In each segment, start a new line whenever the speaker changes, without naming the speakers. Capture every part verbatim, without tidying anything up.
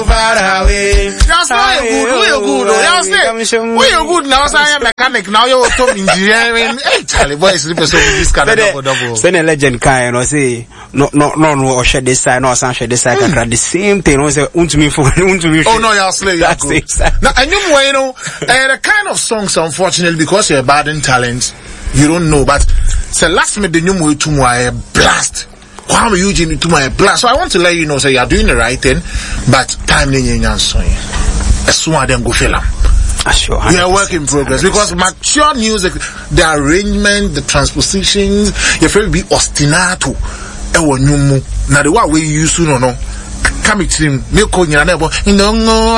go far away. That's why you good. We are good. That's it. We are good now. So I am mechanic now. You are top engineering. Hey, Charlie, boy, is this kind of double double.
Send a legend guy, you know, say no, no, no, no, or shed this side, no, some shed this side. The same thing. You know, say unto me for unto me.
Oh no, you're slave. That's it. Now, and you know, uh, the kind of songs, unfortunately, because you're bad in talent, you don't know. But say last minute, the new movie to my blast. Kwame Eugene to my blast. So I want to let you know, so you're doing the right thing, but time in your song. As soon as them go film.
Sure,
we are work in progress because mature music, the arrangement, the transpositions, your favorite be ostinato. Ewo nyumu. Now the way we use to no. Come to him, milk on your neighbor. You don't know.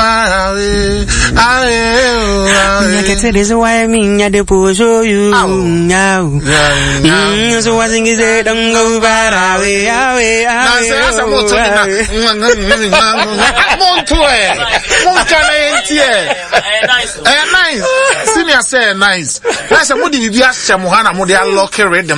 I
can tell this why I mean, I depose you now. So I think is it don't go far away, away, away.
Nice. Senior say nice. Nice. What did you ask Mohana? Modia lock rhythm.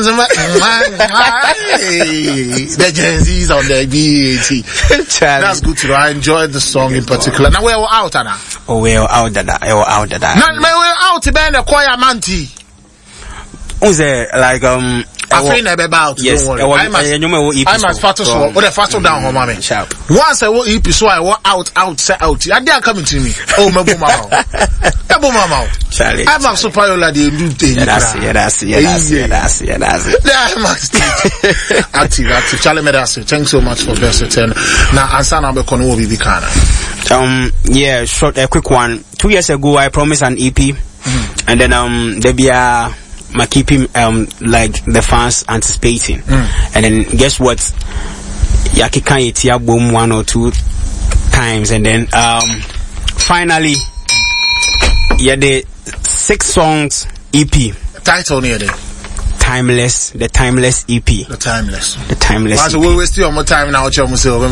The Gen Z's on the B A T. That's good to know. I enjoyed the song in particular. Now we're out, Anna.
Oh, we're out, Dada. We're out, Dada.
Now we're out to bend a choir manti.
Who's there? Like, um,
I think about
yes,
don't worry. I must, I must fast so. What the fast down, home, mommy. Once I walk E P, so I walk out, out, say out. And they are coming to me. Oh, my boom, my mouth. My boom, my mouth. Charlie. I'm a super lady. Do things.
Yeah, that's it. Yeah, that's it. Yeah, that's it. Yeah, that's it. Yeah, that's it.
I'm active, active. Charlie, me that's it. Thanks so much for visiting. Now, answer number one will be Kana.
Um, yeah, short, a quick one. Two years ago, I promised an E P, mm-hmm. and then um, there be a. I keep him um like the fans anticipating, mm. and then guess what? Yakika itia boom one or two times, and then um finally, yeah, the six songs E P.
Title near there.
Timeless, the Timeless E P.
The Timeless.
The Timeless.
So we'll waste your more time now. You're going to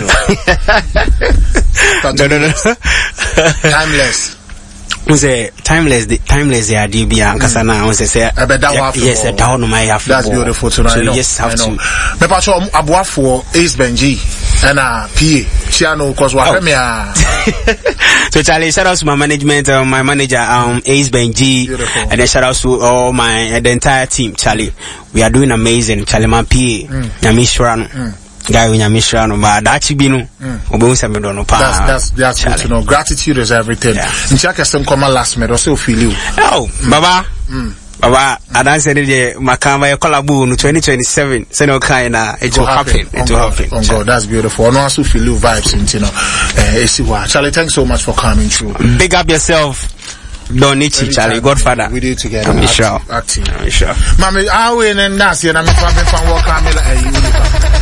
No, no, no. Timeless.
We say timeless, the timeless the idea be Kasana. We say yes, a down my half.
That's beautiful tonight. So
you just have to.
Me pacho abua for Ace Benji and a P A. She know cause what me ah.
So Charlie, shout out to my management, uh, my manager, um, Ace Benji, beautiful. And then shout out to all my uh, the entire team. Charlie, we are doing amazing. Charlie, my P A, Yamishran. Mm. Guy when Yamishran, but that should be no. That's
that's that's good to know. Gratitude is everything. In Chaka some come last minute, also feel you.
Oh, Baba. Mm. Baba, I don't say the Makama collabo no twenty twenty-seven. So no kind of it will happen. It will happen.
Oh God, that's beautiful. And also feel you vibes, you know. Uh, Charlie, thanks so much for coming through.
Big up yourself. Donichi, Charlie, Godfather.
We do it together.
I'm sure.
Active.
I'm sure.
Mami, I win and that's it. I'm a fan of